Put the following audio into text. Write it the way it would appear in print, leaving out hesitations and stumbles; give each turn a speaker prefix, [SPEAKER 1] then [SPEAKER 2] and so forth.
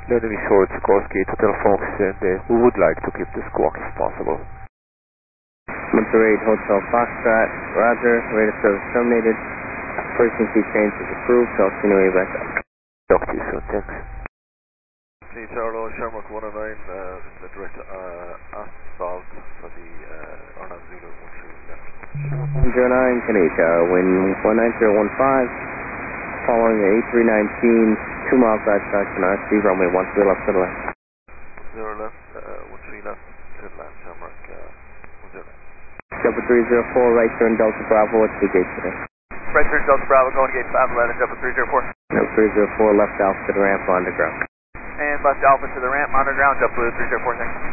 [SPEAKER 1] Enemy short Sikorsky to tell folks we would like to keep the squawk if possible.
[SPEAKER 2] Monterey Hotel Foxtrot, roger, rate of service terminated. Frequency change is approved, so I'll continue back up.
[SPEAKER 1] Talk to you soon, thanks.
[SPEAKER 3] Please, Charlo, Shamrock 109, the direct asphalt for the Orlando Zulu 13 left.
[SPEAKER 2] 09, Canada, wind 19015. Following the A319, 2 miles outside RC, runway 13 left to the left.
[SPEAKER 3] 0 left, 13 left, to the left, Shamrock 10.
[SPEAKER 2] Double 304, right turn Delta Bravo, what's the gate today?
[SPEAKER 4] Right turn Delta Bravo, going to gate 511, double 304.
[SPEAKER 2] Double 304, left Alpha to the ramp, underground.
[SPEAKER 4] And left Alpha to the ramp, underground, double 304, thanks.